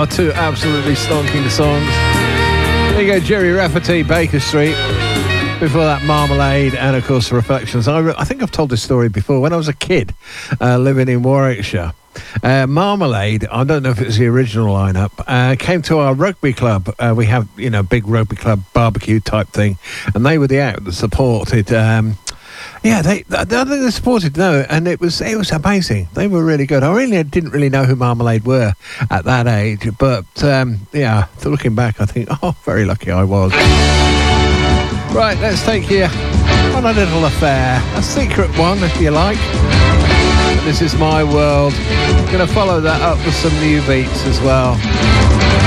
two absolutely stonking songs. There you go, Jerry Rafferty, Baker Street. Before that, Marmalade, and of course, Reflections. I think I've told this story before. When I was a kid, living in Warwickshire, Marmalade, I don't know if it was the original lineup, came to our rugby club. We have, big rugby club barbecue type thing, and they were the act that supported. I think they supported, and it was amazing. They were really good. I really didn't really know who Marmalade were at that age, but looking back, I think, very lucky I was. Right, let's take you on a little affair, a secret one, if you like. This is My World. I'm going to follow that up with some new beats as well.